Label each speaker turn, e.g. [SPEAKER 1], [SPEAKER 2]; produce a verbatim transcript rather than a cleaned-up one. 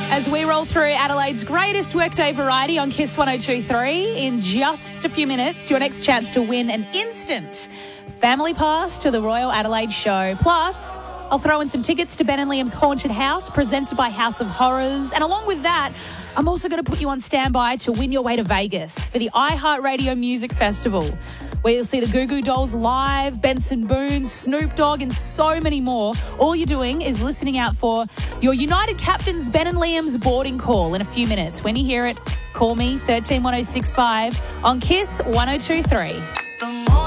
[SPEAKER 1] As we roll through Adelaide's greatest workday variety on Kiss one oh two point three, in just a few minutes, your next chance to win an instant family pass to the Royal Adelaide Show. Plus, I'll throw in some tickets to Ben and Liam's Haunted House, presented by House of Horrors. And along with that, I'm also going to put you on standby to win your way to Vegas for the iHeartRadio Music Festival, where you'll see the Goo Goo Dolls live, Benson Boone, Snoop Dogg, and so many more. All you're doing is listening out for your United Captains Ben and Liam's boarding call in a few minutes. When you hear it, call me, one three one oh six five on Kiss one oh two point three.